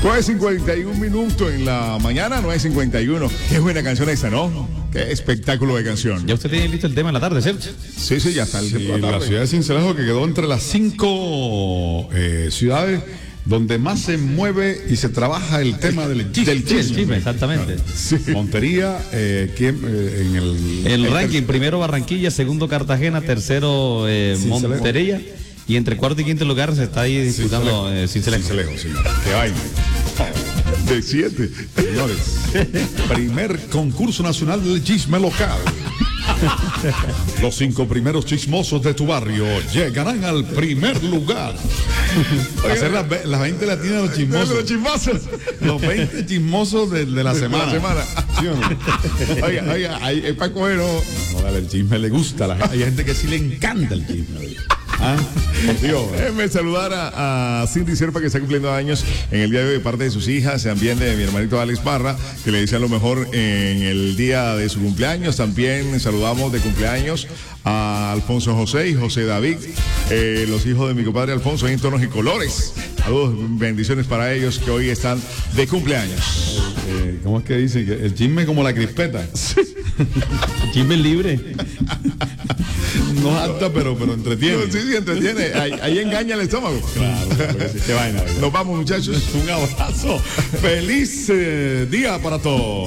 9:51 en la mañana, 9:51. Qué buena canción esa, ¿no? Qué espectáculo de canción. Ya usted tiene listo el tema en la tarde, ¿cierto? Sí, ya está. La ciudad de Sincelejo, que quedó entre las 5 ciudades donde más se mueve y se trabaja el tema del chisme. Exactamente. Sí. Montería, en el ranking, primero Barranquilla, segundo Cartagena, tercero Montería, y entre cuarto y quinto lugar se está ahí disputando Sincelejo. Qué vaina. De 7. Señores, primer concurso nacional del chisme local. Los 5 primeros chismosos de tu barrio llegarán al primer lugar. Hacer las 20 latinas de los chismosos. Los 20 chismosos de la semana. ¿Sí o no? Oiga, hay Paco, no, dale, el chisme le gusta. Hay gente que sí le encanta el chisme. Dios. Déjeme saludar a Cindy Serpa, que está cumpliendo años en el día de hoy de parte de sus hijas, también de mi hermanito Alex Parra, que le desean lo mejor en el día de su cumpleaños. También saludamos de cumpleaños a Alfonso José y José David, los hijos de mi compadre Alfonso en tonos y colores. Saludos, bendiciones para ellos que hoy están de cumpleaños. ¿Cómo es que dicen? Que el chisme como la crispeta. Sí. Chisme libre. No alta, pero entretiene. Sí, entretiene. Ahí engaña el estómago. Claro, qué vaina. Nos vamos, muchachos. Un abrazo. Feliz día para todos.